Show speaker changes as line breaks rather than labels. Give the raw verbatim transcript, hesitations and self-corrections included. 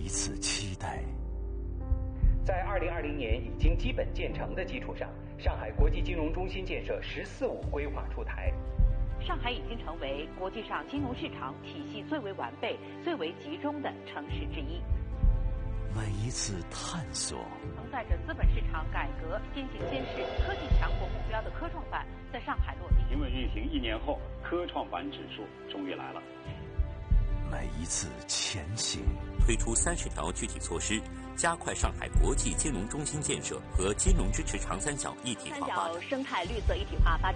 一次期待。
在二零二零年已经基本建成的基础上，上海国际金融中心建设“十四五”规划出台。
上海已经成为国际上金融市场体系最为完备、最为集中的城市之一。
每一次探索，
承载着资本市场改革、先行先试、科技强国目标的科创板在上海落地。
平稳运行一年后，科创板指数终于来了。
每一次前行，
推出三十条具体措施，加快上海国际金融中心建设和金融支持长三角一体化发展。
三角生态绿色一体化发展。